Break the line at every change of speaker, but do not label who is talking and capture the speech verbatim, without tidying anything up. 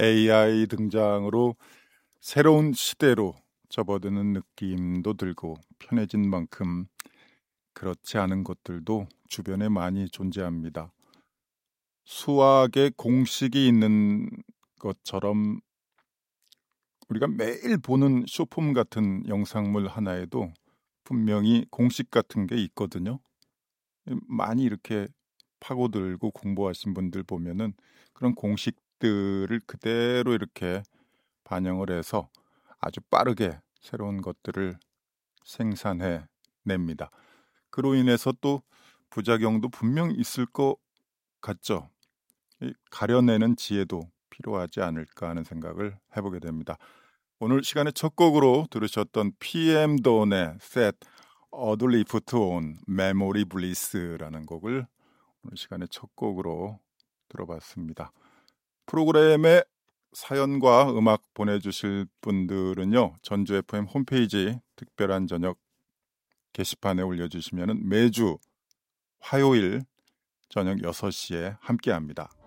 에이아이 등장으로 새로운 시대로 접어드는 느낌도 들고 편해진 만큼 그렇지 않은 것들도 주변에 많이 존재합니다. 수학의 공식이 있는 것처럼 우리가 매일 보는 쇼폼 같은 영상물 하나에도 분명히 공식 같은 게 있거든요. 많이 이렇게 파고들고 공부하신 분들 보면은 그런 공식들을 그대로 이렇게 반영을 해서 아주 빠르게 새로운 것들을 생산해 냅니다. 그로 인해서 또 부작용도 분명 있을 것 같죠. 가려내는 지혜도 필요하지 않을까 하는 생각을 해보게 됩니다. 오늘 시간의 첫 곡으로 들으셨던 피엠 돈의 Set Oddly Put On Memory Bliss라는 곡을 오늘 시간의 첫 곡으로 들어봤습니다. 프로그램에 사연과 음악 보내주실 분들은요, 전주 에프엠 홈페이지 특별한 저녁 게시판에 올려주시면 매주 화요일 저녁 여섯 시에 함께합니다.